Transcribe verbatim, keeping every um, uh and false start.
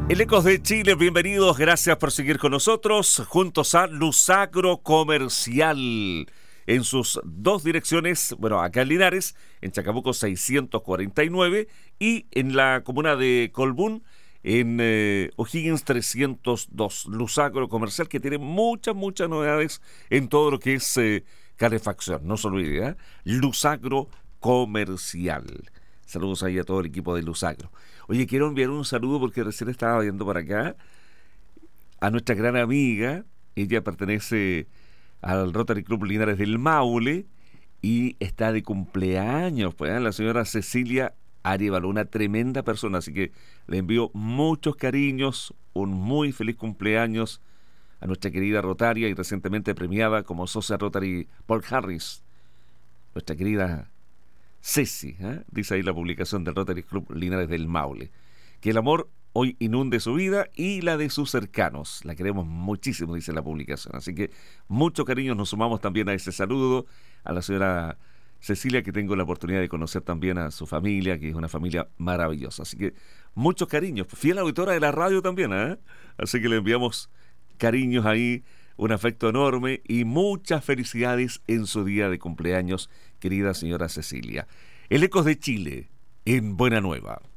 El Ecos de Chile, bienvenidos, gracias por seguir con nosotros, juntos a Lusagro Comercial, en sus dos direcciones, bueno, acá en Linares, en Chacabuco seiscientos cuarenta y nueve, y en la comuna de Colbún, en eh, O'Higgins trescientos dos. Lusagro Comercial, que tiene muchas, muchas novedades en todo lo que es eh, calefacción, no se olvide, ¿eh? Lusagro Comercial. Saludos ahí a todo el equipo de Lusagro. Oye, quiero enviar un saludo porque recién estaba viendo por acá a nuestra gran amiga. Ella pertenece al Rotary Club Linares del Maule y está de cumpleaños, pues, ¿eh? La señora Cecilia Arevalo, una tremenda persona, así que le envío muchos cariños, un muy feliz cumpleaños a nuestra querida Rotaria y recientemente premiada como socia Rotary Paul Harris, nuestra querida Ceci, ¿eh? Dice ahí la publicación del Rotary Club Linares del Maule. Que el amor hoy inunde su vida y la de sus cercanos. La queremos muchísimo, dice la publicación. Así que mucho cariño, nos sumamos también a ese saludo a la señora Cecilia, que tengo la oportunidad de conocer también a su familia, que es una familia maravillosa. Así que muchos cariños. Fiel auditora de la radio también, ¿eh? Así que le enviamos cariños ahí, un afecto enorme y muchas felicidades en su día de cumpleaños, querida señora Cecilia. El Ecos de Chile, en Buena Nueva.